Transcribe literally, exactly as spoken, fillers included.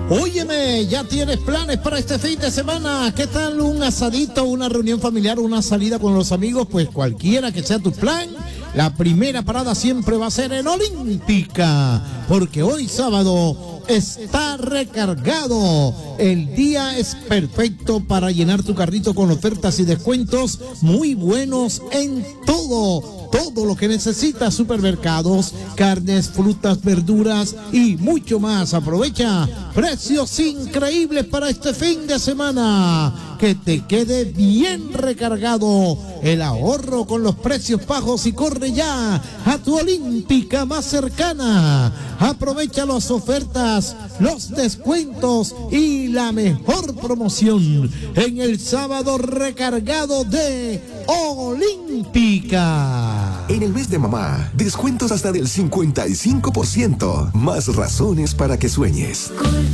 Óyeme, ¿ya tienes planes para este fin de semana? ¿Qué tal un asadito, una reunión familiar, una salida con los amigos? Pues cualquiera que sea tu plan, la primera parada siempre va a ser en Olímpica, porque hoy sábado está recargado. El día es perfecto para llenar tu carrito con ofertas y descuentos muy buenos en todo. Todo lo que necesitas, supermercados, carnes, frutas, verduras y mucho más. Aprovecha precios increíbles para este fin de semana. Que te quede bien recargado el ahorro con los precios bajos y corre ya a tu Olímpica más cercana. Aprovecha las ofertas, los descuentos y la mejor promoción en el sábado recargado de Olímpica. En el mes de mamá, descuentos hasta del cincuenta y cinco por ciento. Más razones para que sueñes.